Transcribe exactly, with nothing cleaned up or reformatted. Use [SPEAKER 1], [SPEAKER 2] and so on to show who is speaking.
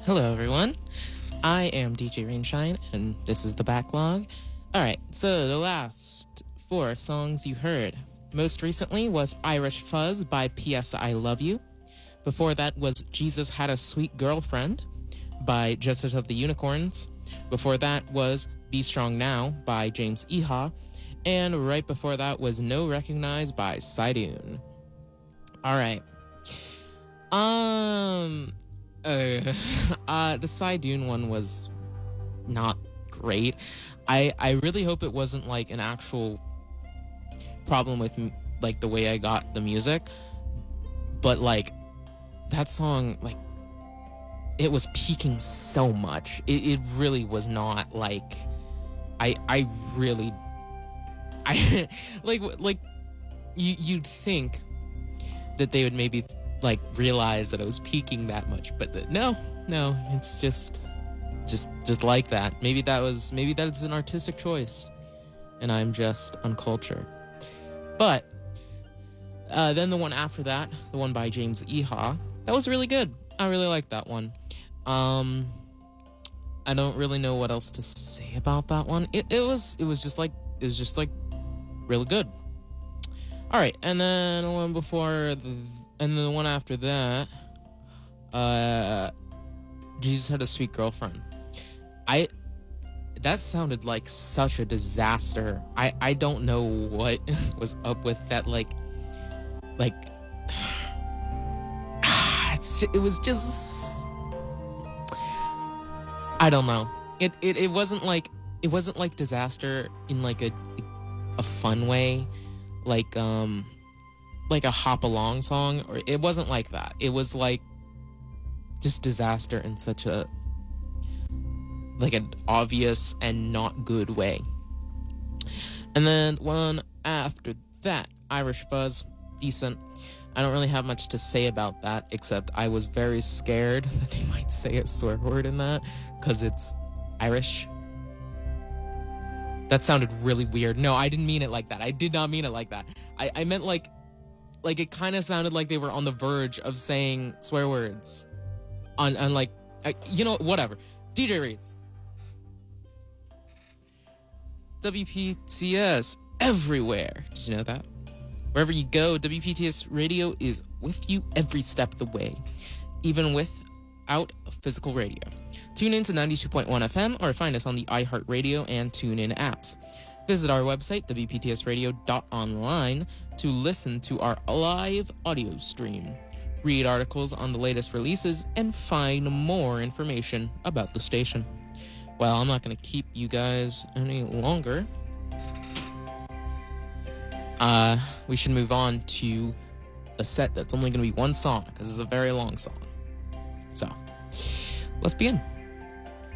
[SPEAKER 1] Hello, everyone. I am D J Rainshine, and this is the backlog. All right, so the last four songs you heard most recently was Irish Fuzz by P S I Love You. Before that was Jesus Had a Sweet Girlfriend by Justice of the Unicorns. Before that was Be Strong Now by James Iha. And right before that was No Recognize by Sidune. All right. Um, uh, uh, the Sidune one was not great. I I really hope it wasn't like an actual problem with like the way I got the music, but like that song, like it was peaking so much. It it really was not like I I really I like like you you'd think that they would maybe like realize that I was peaking that much, but the, no, no, it's just, just, just like that. Maybe that was, maybe that's an artistic choice, and I'm just uncultured. But uh, then the one after that, the one by James Iha, that was really good. I really liked that one. Um, I don't really know what else to say about that one. It it was it was just like it was just like really good. All right, and then the one before the. And then the one after that, uh, Jesus Had a Sweet Girlfriend. I, that sounded like such a disaster. I, I don't know what was up with that, like, like, it's, it was just, I don't know. It, it, it wasn't like, it wasn't like disaster in like a, a fun way, like, um, like a hop along song, or it wasn't like that. It was like just disaster in such a like an obvious and not good way. And then one after that, Irish Fuzz, decent. I don't really have much to say about that, except I was very scared that they might say a swear word in that because it's Irish. That sounded really weird. No, I didn't mean it like that. I did not mean it like that. I, I meant like Like, it kind of sounded like they were on the verge of saying swear words. On, on like, uh, you know, whatever. D J Reads. W P T S everywhere. Did you know that? Wherever you go, W P T S Radio is with you every step of the way, even without a physical radio. Tune in to ninety-two point one F M or find us on the iHeartRadio and TuneIn apps. Visit our website, w p t s radio dot online, to listen to our live audio stream, read articles on the latest releases, and find more information about the station. Well, I'm not going to keep you guys any longer. Uh, we should move on to a set that's only going to be one song, because it's a very long song. So, let's begin.